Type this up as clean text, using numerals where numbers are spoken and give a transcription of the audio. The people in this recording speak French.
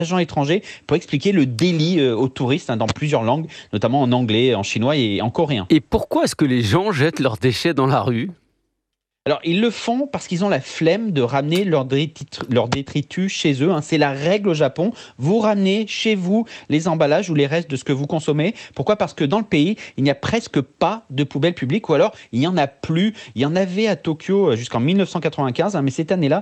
agents étrangers pour expliquer le délit aux touristes dans plusieurs langues, notamment en anglais, en chinois et en coréen. Et pourquoi est-ce que les gens jettent leurs déchets dans la rue? Alors, ils le font parce qu'ils ont la flemme de ramener leurs détritus chez eux, hein. C'est la règle au Japon. Vous ramenez chez vous les emballages ou les restes de ce que vous consommez. Pourquoi ? Parce que dans le pays, il n'y a presque pas de poubelles publiques ou alors il n'y en a plus. Il y en avait à Tokyo jusqu'en 1995, hein, mais cette année-là,